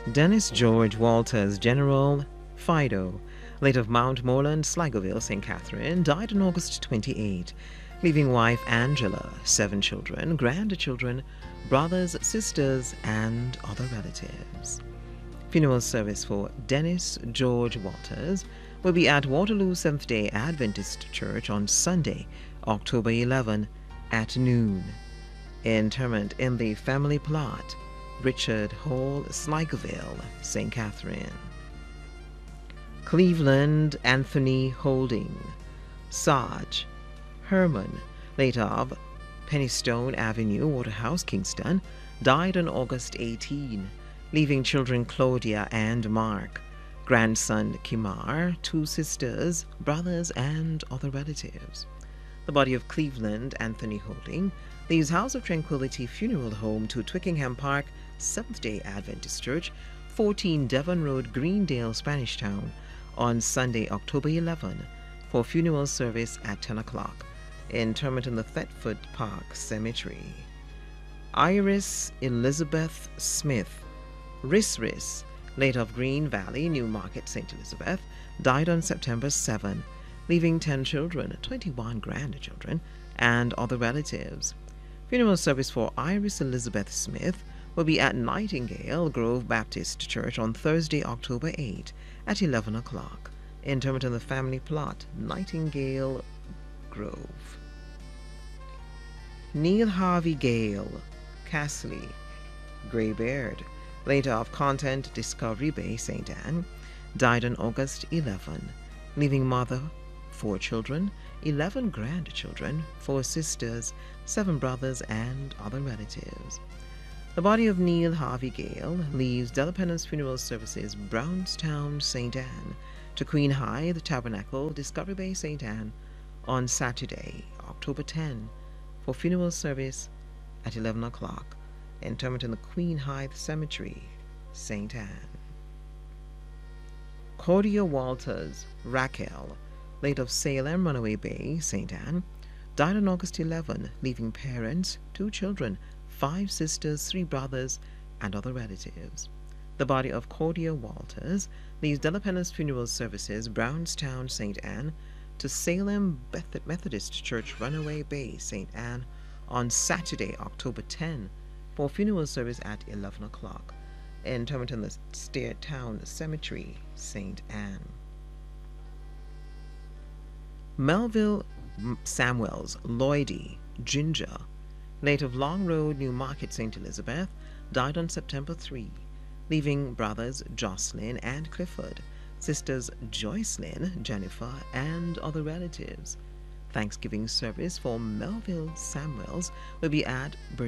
Dennis George Walters, General Fido, late of Mount Moreland, Sligoville, St. Catherine, died on August 28, leaving wife Angela, 7 children, grandchildren, brothers, sisters, and other relatives. Funeral service for Dennis George Walters will be at Waterloo Seventh-day Adventist Church on Sunday, October 11 at noon. Interment in the family plot, Richard Hall, Sligoville, St. Catherine. Cleveland Anthony Holding, Sarge Herman, late of Pennystone Avenue, Waterhouse, Kingston, died on August 18, leaving children Claudia and Mark, grandson Kimar, 2 sisters, brothers, and other relatives. The body of Cleveland Anthony Holding leaves House of Tranquility Funeral Home to Twickenham Park Seventh-day Adventist Church, 14 Devon Road, Greendale, Spanish Town, on Sunday, October 11, for funeral service at 10 o'clock. Interment in the Thetford Park Cemetery. Iris Elizabeth Smith, Riss, late of Green Valley, Newmarket, St. Elizabeth, died on September 7, leaving 10 children, 21 grandchildren, and other relatives. Funeral service for Iris Elizabeth Smith will be at Nightingale Grove Baptist Church on Thursday, October 8 at 11 o'clock. Interment in the family plot, Nightingale Grove. Neil Harvey Gale, Castley, Greybeard, late of Content Discovery Bay, St. Anne, died on August 11, leaving mother, 4 children, 11 grandchildren, 4 sisters, 7 brothers, and other relatives. The body of Neil Harvey Gale leaves Delapenance Funeral Services, Brownstown, St. Anne, to Queen Hythe Tabernacle, Discovery Bay, St. Anne, on Saturday, October 10, for funeral service at 11 o'clock. Interment in the Queen Hythe Cemetery, St. Anne. Cordia Walters, Raquel, late of Salem, Runaway Bay, St. Anne, died on August 11, leaving parents, 2 children, 5 sisters, 3 brothers, and other relatives. The body of Cordia Walters leaves Delapenance Funeral Services, Brownstown, St. Anne, to Salem Methodist Church, Runaway Bay, St. Anne, on Saturday, October 10, for funeral service at 11 o'clock. Interment in the Stair Town Cemetery, St. Anne. Melville Samuels Lloydie, Ginger, late of Long Road, Newmarket, St. Elizabeth, died on September 3, leaving brothers Jocelyn and Clifford, sisters Joycelyn, Jennifer, and other relatives. Thanksgiving service for Melville Samuels will be at